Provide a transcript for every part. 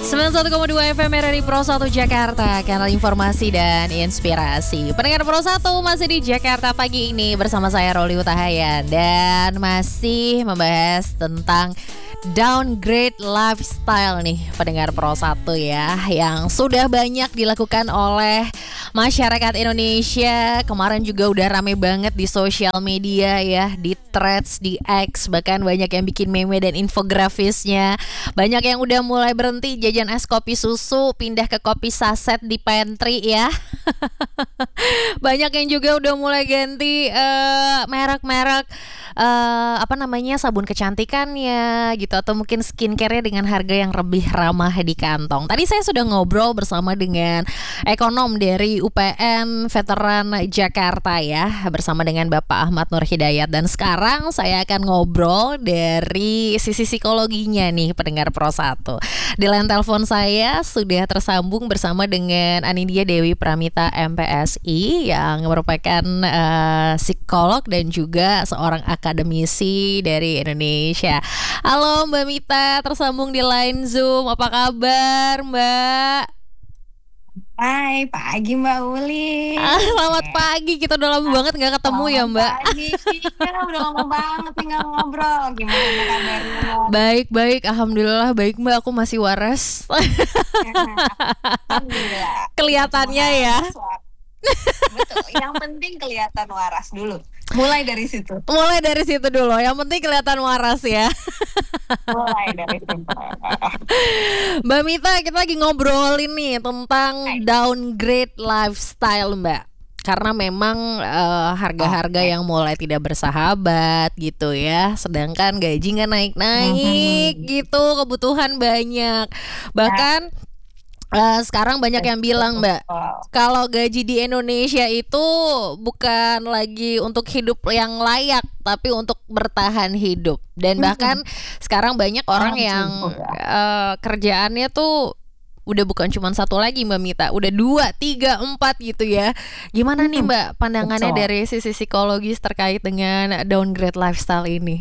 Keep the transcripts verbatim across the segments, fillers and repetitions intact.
sembilan puluh satu koma dua F M R R I Pro satu Jakarta, kanal informasi dan inspirasi. Pendengar Pro satu masih di Jakarta pagi ini bersama saya Roli Utahayan dan masih membahas tentang downgrade lifestyle nih pendengar Pro satu ya, yang sudah banyak dilakukan oleh masyarakat Indonesia. Kemarin juga udah rame banget di sosial media ya, di Threads, di X, bahkan banyak yang bikin meme dan infografisnya. Banyak yang udah mulai berhenti jajan es kopi susu, pindah ke kopi saset di pantry ya. Banyak yang juga udah mulai ganti uh, merek-merek uh, apa namanya sabun kecantikannya gitu, atau mungkin skincare-nya dengan harga yang lebih ramah di kantong. Tadi saya sudah ngobrol bersama dengan ekonom dari U P N Veteran Jakarta ya, bersama dengan Bapak Ahmad Nur Hidayat. Dan sekarang saya akan ngobrol dari sisi psikologinya nih pendengar Pro satu. Di line telepon saya sudah tersambung bersama dengan Anindya Dewi Pramita M P S I yang merupakan uh, psikolog dan juga seorang akademisi dari Indonesia. Halo Mbak Mita, tersambung di line Zoom. Apa kabar Mbak? Hai, pagi Mbak Uli. Ah, selamat pagi, kita udah lama banget gak ketemu Selamat ya Mbak. Pagi, kita udah lama banget nih gak ngobrol. Gimana kabarnya? Baik-baik, alhamdulillah baik Mbak, aku masih waras. Alhamdulillah. Kelihatannya ya. Betul, yang penting kelihatan waras dulu. Mulai dari situ. Mulai dari situ dulu, yang penting kelihatan waras ya. Mulai dari situ. Mbak Mita, kita lagi ngobrolin nih tentang downgrade lifestyle Mbak. Karena memang uh, harga-harga okay. yang mulai tidak bersahabat gitu ya. Sedangkan gaji gak naik-naik mm-hmm. gitu, kebutuhan banyak. Bahkan Uh, sekarang banyak yang bilang Mbak, kalau gaji di Indonesia itu bukan lagi untuk hidup yang layak, tapi untuk bertahan hidup. Dan bahkan hmm. sekarang banyak orang oh, yang uh, kerjaannya tuh udah bukan cuma satu lagi Mbak Mita, udah dua, tiga, empat gitu ya. Gimana nih Mbak pandangannya Betul. Dari sisi psikologis terkait dengan downgrade lifestyle ini?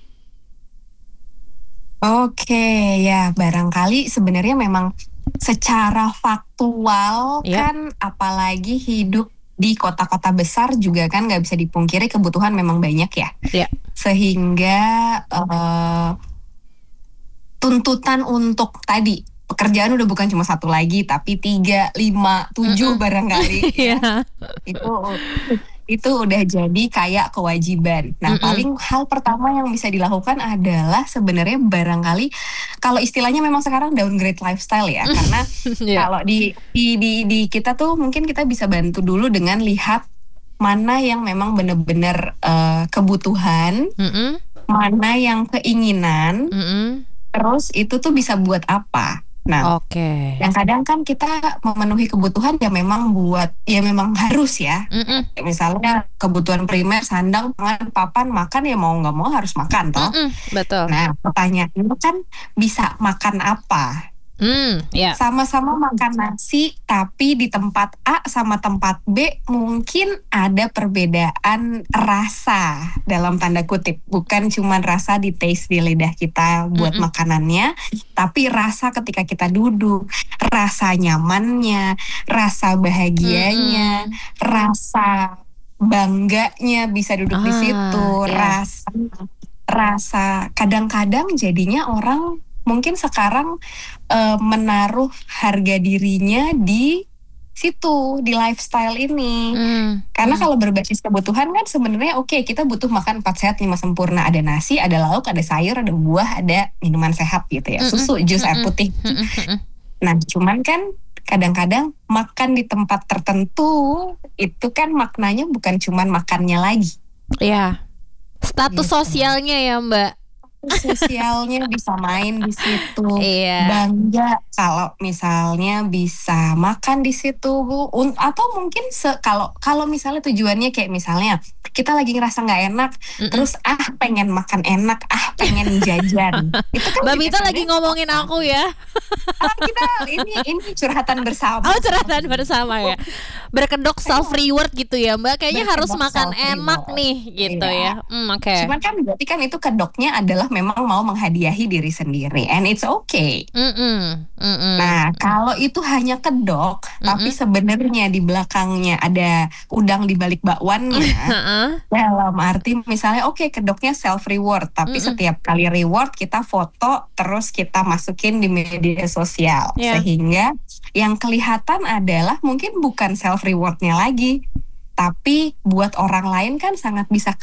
Oke, ya barangkali sebenarnya memang secara faktual yeah. kan apalagi hidup di kota-kota besar juga kan nggak bisa dipungkiri kebutuhan memang banyak ya yeah. sehingga uh, tuntutan untuk tadi pekerjaan udah bukan cuma satu lagi tapi tiga, lima, tujuh mm-hmm. barangkali yeah. itu itu udah jadi kayak kewajiban. Nah mm-hmm. paling hal pertama yang bisa dilakukan adalah sebenarnya barangkali kalau istilahnya memang sekarang downgrade lifestyle ya, karena yeah. kalau di, di di di kita tuh mungkin kita bisa bantu dulu dengan lihat mana yang memang benar-benar uh, kebutuhan, mm-hmm. mana yang keinginan, mm-hmm. terus itu tuh bisa buat apa. Nah, okay. yang kadang kan kita memenuhi kebutuhan yang memang buat, ya memang harus ya. Mm-mm. Misalnya kebutuhan primer, sandang, pangan, papan, makan ya mau nggak mau harus makan toh. Mm-mm. Betul. Nah, pertanyaannya kan bisa makan apa? Hmm, yeah. Sama-sama makan nasi, tapi di tempat A sama tempat B mungkin ada perbedaan rasa dalam tanda kutip. Bukan cuma rasa di taste di lidah kita buat mm-hmm. makanannya, tapi rasa ketika kita duduk, rasa nyamannya, rasa bahagianya, mm-hmm. rasa bangganya bisa duduk ah, di situ, yeah. rasa rasa kadang-kadang jadinya orang mungkin sekarang uh, menaruh harga dirinya di situ, di lifestyle ini. Hmm. Karena hmm. kalau berbasis kebutuhan kan sebenarnya oke, okay, kita butuh makan empat sehat lima sempurna. Ada nasi, ada lauk, ada sayur, ada buah, ada minuman sehat gitu ya. Susu, jus, air putih. Nah, cuman kan kadang-kadang makan di tempat tertentu itu kan maknanya bukan cuman makannya lagi. Iya. Status gitu. Sosialnya ya, Mbak. Sosialnya bisa main di situ, iya. bangga kalau misalnya bisa makan di situ, Bu. Atau mungkin se- kalau kalau misalnya tujuannya kayak misalnya kita lagi ngerasa nggak enak, Mm-mm. terus ah pengen makan enak, ah pengen jajan. Itu kan Mbak Mita lagi ngomongin aku ya. Ah, kita ini ini curhatan bersama. Oh, curhatan bersama ya. Berkedok self reward gitu ya, Mbak. Kayaknya harus makan enak nih gitu iya. ya. Hmm, oke. Okay. Cuman kan berarti kan itu kedoknya adalah memang mau menghadiahi diri sendiri, and it's okay. Mm-mm, mm-mm. Nah, kalau itu hanya kedok, Mm-mm. tapi sebenarnya di belakangnya ada udang di balik bakwannya. Dalam arti misalnya oke okay, kedoknya self reward, tapi Mm-mm. setiap kali reward kita foto terus kita masukin di media sosial, Yeah. sehingga yang kelihatan adalah mungkin bukan self rewardnya lagi, tapi buat orang lain kan sangat bisa